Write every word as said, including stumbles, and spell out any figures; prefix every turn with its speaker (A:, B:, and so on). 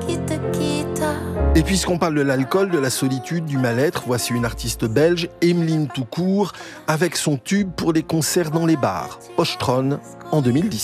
A: qui te quitte.
B: Et puisqu'on parle de l'alcool, de la solitude, du mal-être, voici une artiste belge, Emeline Toucourt, avec son tube pour les concerts dans les bars, Ostron, en deux mille dix.